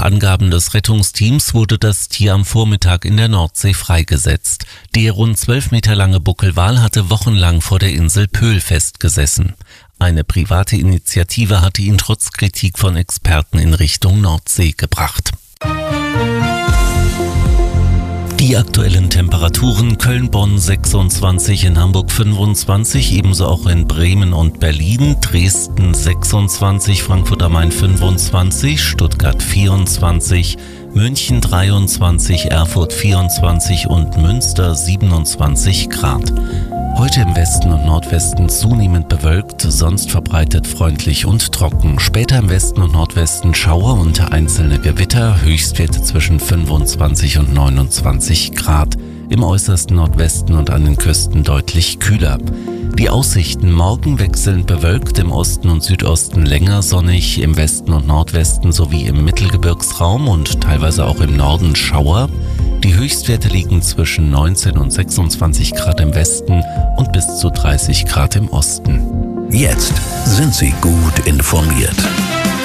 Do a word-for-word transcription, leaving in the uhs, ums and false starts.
Angaben des Rettungsteams wurde das Tier am Vormittag in der Nordsee freigesetzt. Der rund zwölf Meter lange Buckelwal hatte wochenlang vor der Insel Pöhl festgesessen. Eine private Initiative hatte ihn trotz Kritik von Experten in Richtung Nordsee gebracht. Die aktuellen Temperaturen: Köln-Bonn sechsundzwanzig, in Hamburg fünfundzwanzig, ebenso auch in Bremen und Berlin, Dresden sechsundzwanzig, Frankfurt am Main fünfundzwanzig, Stuttgart vierundzwanzig, München dreiundzwanzig, Erfurt vierundzwanzig und Münster siebenundzwanzig Grad. Heute im Westen und Nordwesten zunehmend bewölkt, sonst verbreitet freundlich und trocken. Später im Westen und Nordwesten Schauer und einzelne Gewitter, Höchstwerte zwischen fünfundzwanzig und neunundzwanzig Grad. Im äußersten Nordwesten und an den Küsten deutlich kühler. Die Aussichten: morgen wechselnd bewölkt, im Osten und Südosten länger sonnig, im Westen und Nordwesten sowie im Mittelgebirgsraum und teilweise auch im Norden Schauer. Die Höchstwerte liegen zwischen neunzehn und sechsundzwanzig Grad im Westen und bis zu dreißig Grad im Osten. Jetzt sind Sie gut informiert.